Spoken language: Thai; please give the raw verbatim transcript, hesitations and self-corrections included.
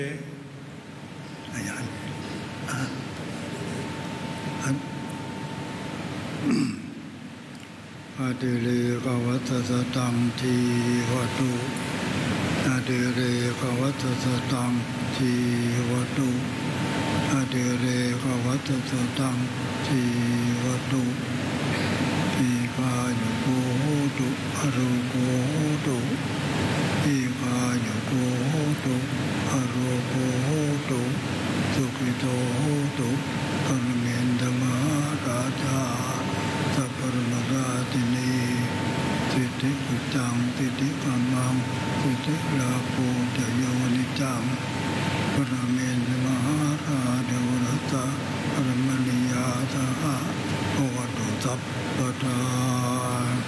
อาจารย์อาดิเรกวัตสตังทีวัตุอาดิเรกวัตสตังทีวัตุอาดิเรกวัตสตังทีวัตุอีกายุโกตุอรุโกตุอีกายุโกตุอรุโกตุสุขิโตตุปรเมนธมหาราชาสัพพะมราตินีสิทธิปุจังสิทธิกัมมังสิทธิลาโภจโยนิจังปรเมนธมหาราชเดวรัตตะปรมณียาสหะโอตุสัพพทา